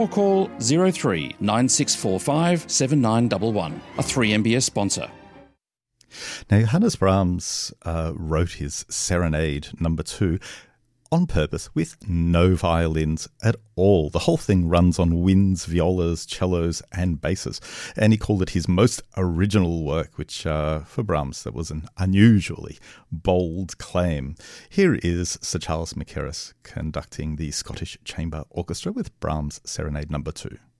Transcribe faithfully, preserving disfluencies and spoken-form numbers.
Or call zero three nine six four five seven nine one one, a three M B S sponsor. Now, Johannes Brahms uh, wrote his Serenade number two on purpose with no violins at all. The whole thing runs on winds, violas, cellos and basses. And he called it his most original work, which uh, for Brahms, that was an unusually bold claim. Here is Sir Charles Mackerras conducting the Scottish Chamber Orchestra with Brahms' Serenade number two.